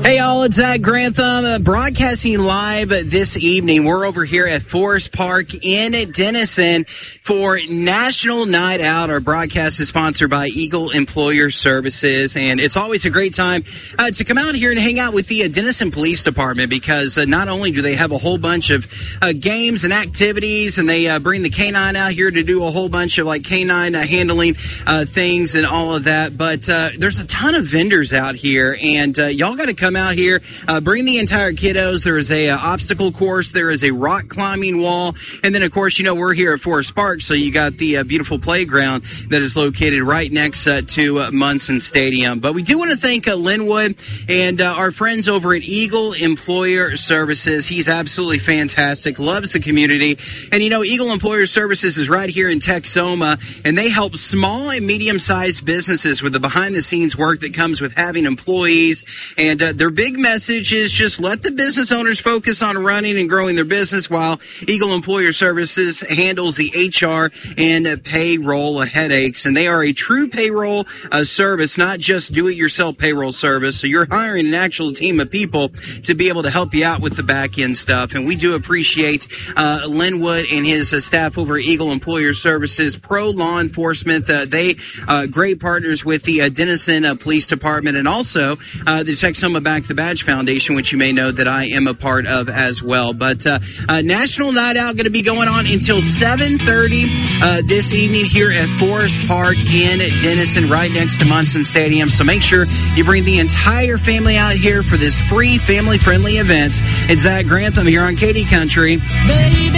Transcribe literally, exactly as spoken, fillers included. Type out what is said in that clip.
Hey, y'all, it's Zach Grantham, uh, broadcasting live this evening. We're over here at Forest Park in Denison for National Night Out. Our broadcast is sponsored by Eagle Employer Services, and it's always a great time uh, to come out here and hang out with the uh, Denison Police Department because uh, not only do they have a whole bunch of uh, games and activities, and they uh, bring the K nine out here to do a whole bunch of like K nine uh, handling uh, things and all of that, but uh, there's a ton of vendors out here, and uh, y'all got to come out here, uh, bring the entire kiddos. There is a uh, obstacle course, there is a rock climbing wall, and then of course, you know, we're here at Forest Park, so you got the uh, beautiful playground that is located right next uh, to uh, Munson Stadium. But we do want to thank uh, Linwood and uh, our friends over at Eagle Employer Services. He's absolutely fantastic, loves the community, and you know, Eagle Employer Services is right here in Texoma, and they help small and medium-sized businesses with the behind-the-scenes work that comes with having employees, and uh, their big message is just let the business owners focus on running and growing their business while Eagle Employer Services handles the H R and uh, payroll headaches. And they are a true payroll uh, service, not just do-it-yourself payroll service. So you're hiring an actual team of people to be able to help you out with the back-end stuff. And we do appreciate uh, Linwood and his uh, staff over at Eagle Employer Services, pro law enforcement. Uh, they uh, great partners with the uh, Denison uh, Police Department, and also uh, the Texoma Back the Badge Foundation, which you may know that I am a part of as well. But uh, uh, National Night Out going to be going on until seven thirty uh, this evening here at Forest Park in Denison, right next to Munson Stadium. So make sure you bring the entire family out here for this free family-friendly event. It's Zach Grantham here on Katy Country. Baby.